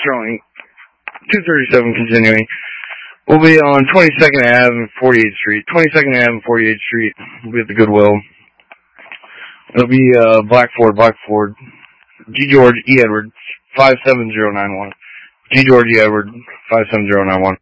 showing 237 continuing. We'll be on 22nd Ave and 48th Street. 22nd Ave and 48th Street. We'll be at the Goodwill. It'll be Black Ford. G. George E. Edwards, 57091. G. George E. Edwards, 57091.